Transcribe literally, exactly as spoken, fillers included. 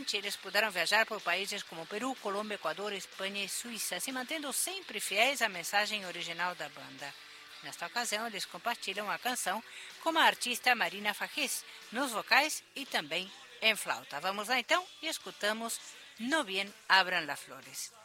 seguinte, eles puderam viajar por países como Peru, Colômbia, Equador, Espanha e Suíça, se mantendo sempre fiéis à mensagem original da banda. Nesta ocasião, eles compartilham a canção com a artista Marina Fajes, nos vocais e também em flauta. Vamos lá então e escutamos No Bien Abran las Flores.